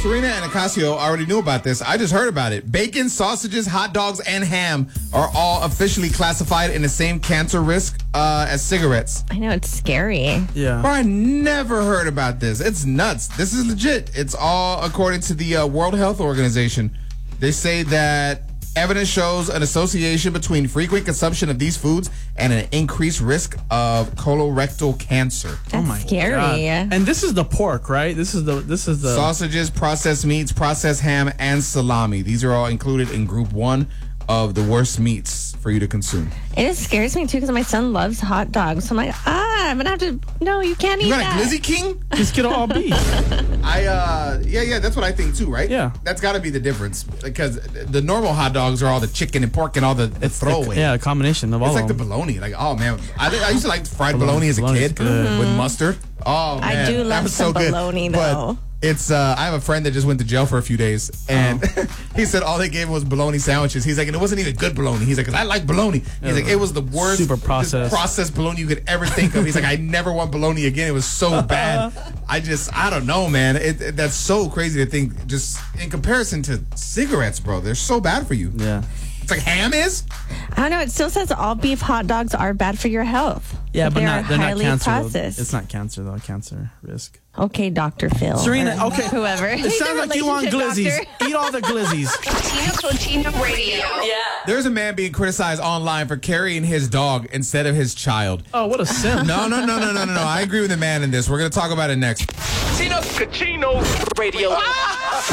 Serena and Ocasio already knew about this. I just heard about it. Bacon, sausages, hot dogs, and ham are all officially classified in the same cancer risk as cigarettes. I know, it's scary. Yeah. Bro, I never heard about this. It's nuts. This is legit. It's all according to the World Health Organization. They say that evidence shows an association between frequent consumption of these foods and an increased risk of colorectal cancer. That's scary. God. And this is the pork, right? This is the Sausages, processed meats, processed ham, and salami. These are all included in Group 1 of the worst meats for you to consume. It scares me too because my son loves hot dogs. So I'm like, I'm gonna have to. No, you can't eat You got that. a Glizzy King? Just get all beef. Yeah, that's what I think too, right? Yeah. That's got to be the difference because the normal hot dogs are all the chicken and pork and all the throwaway. Yeah, a combination of all It's of like the them. bologna. Like, oh man, I used to like fried bologna as a Bologna's kid good. with mustard. Oh man, I do that love was some so good. bologna though. But it's I have a friend that just went to jail for a few days, and he said all they gave him was bologna sandwiches. He's like, and it wasn't even good bologna. He's like, 'cause I like bologna. He's like, it was the worst, Super processed bologna you could ever think of. He's like, I never want bologna again. It was so bad. I don't know, man. That's so crazy to think. Just in comparison to cigarettes, bro, they're so bad for you. Yeah. It's like ham is. I don't know. It still says all beef hot dogs are bad for your health. Yeah, but they they're are not highly cancer. processed. It's not cancer though. Cancer risk. Okay, Dr. Phil. Serena, or okay. Whoever. It sounds like you want glizzies. Eat all the glizzies. Tina Cochino Radio. Yeah. There's a man being criticized online for carrying his dog instead of his child. Oh, what a sin. No. I agree with the man in this. We're going to talk about it next. Tina Cochino Radio.